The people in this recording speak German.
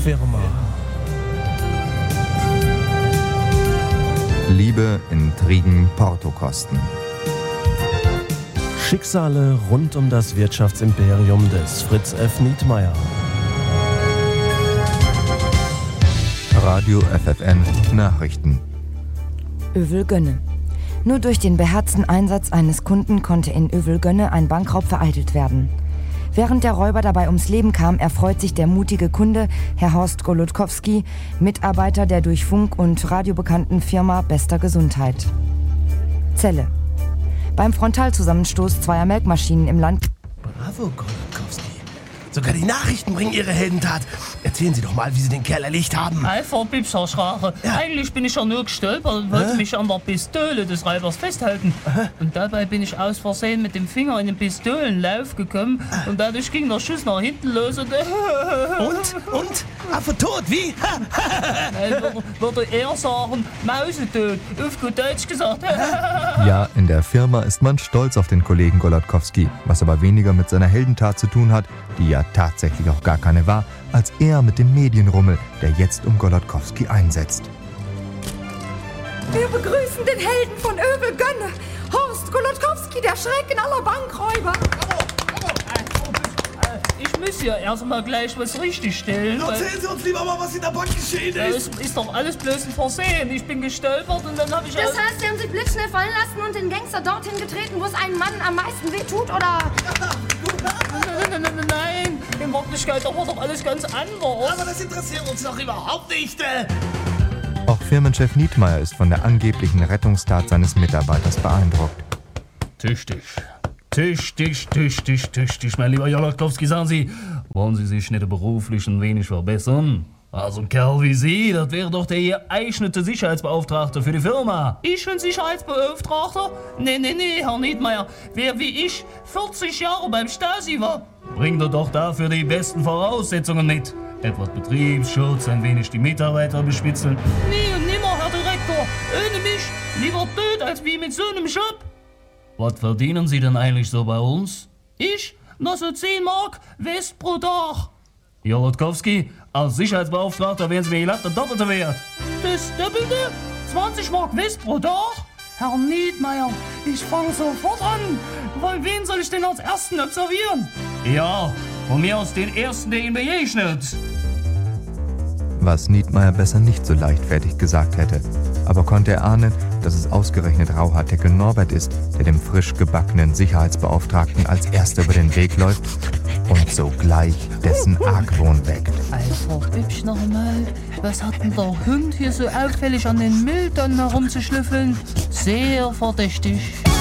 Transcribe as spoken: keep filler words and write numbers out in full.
Firma. Liebe, Intrigen, Portokosten. Schicksale rund um das Wirtschaftsimperium des Fritz F. Nietmeyer. Radio F F N Nachrichten. Övelgönne. Nur durch den beherzten Einsatz eines Kunden konnte in Övelgönne ein Bankraub vereitelt werden. Während der Räuber dabei ums Leben kam, erfreut sich der mutige Kunde, Herr Horst Golodkowski, Mitarbeiter der durch Funk und Radio bekannten Firma Bester Gesundheit. Celle. Beim Frontalzusammenstoß zweier Melkmaschinen im Land... Bravo, Golodkowski. Sogar die Nachrichten bringen ihre Heldentat. Erzählen Sie doch mal, wie Sie den Kerl erlegt haben. Einfach Bipsarschrache. Ja. Eigentlich bin ich ja nur gestolpert und wollte äh? mich an der Pistole des Reibers festhalten. Äh? Und dabei bin ich aus Versehen mit dem Finger in den Pistolenlauf gekommen äh? und dadurch ging der Schuss nach hinten los und... und? Und? Affe tot, wie? Nein, würde er sagen, Mausetot. Auf gut Deutsch gesagt. Ja, in der Firma ist man stolz auf den Kollegen Golodkowski, was aber weniger mit seiner Heldentat zu tun hat, die ja tatsächlich auch gar keine war, als eher mit dem Medienrummel, der jetzt um Golodkowski einsetzt. Wir begrüßen den Helden von Övelgönne, Horst Golodkowski, der Schrecken aller Bankräuber. Ich muss ja erstmal gleich was richtig stellen. Erzählen Sie uns lieber mal, was in der Bank geschehen ist. Das ist doch alles bloß ein Versehen. Ich bin gestolpert und dann habe ich... Das heißt, Sie haben sich blitzschnell fallen lassen und den Gangster dorthin getreten, wo es einem Mann am meisten wehtut, oder? Nein, nein, nein, nein. In Wirklichkeit war doch alles ganz anders. Aber das interessiert uns doch überhaupt nicht. Auch Firmenchef Nietmeyer ist von der angeblichen Rettungstat seines Mitarbeiters beeindruckt. Tüchtig. Tüchtig, tüchtig, tüchtig. Mein lieber Golodkowski, sagen Sie, wollen Sie sich nicht beruflich ein wenig verbessern? Also ein Kerl wie Sie, das wäre doch der geeignete Sicherheitsbeauftragte für die Firma. Ich ein Sicherheitsbeauftragter? Nee, nee, nee, Herr Nietmeyer. Wer wie ich vierzig Jahre beim Stasi war, bringt er doch dafür die besten Voraussetzungen mit. Etwas Betriebsschutz, ein wenig die Mitarbeiter bespitzeln. Nie und nimmer, Herr Direktor. Ohne mich lieber tot als wie mit so einem Job. Was verdienen Sie denn eigentlich so bei uns? Ich? Noch so zehn Mark West pro Tag. Golodkowski, als Sicherheitsbeauftragter wären Sie mir glatt der doppelte Wert. Das Doppelte? zwanzig Mark West pro Tag? Herr Nietmeyer, ich fange sofort an. Weil wen soll ich denn als Ersten observieren? Ja, von mir aus den Ersten, der Ihnen begegnet. Was Nietmeyer besser nicht so leichtfertig gesagt hätte. Aber konnte er ahnen, dass es ausgerechnet Rauhaardeckel Norbert ist, der dem frisch gebackenen Sicherheitsbeauftragten als Erster über den Weg läuft und sogleich dessen Argwohn weckt. Einfach hübsch noch einmal. Was hat denn der Hund hier so auffällig an den Mülltonnen herumzuschlüffeln? Sehr verdächtig.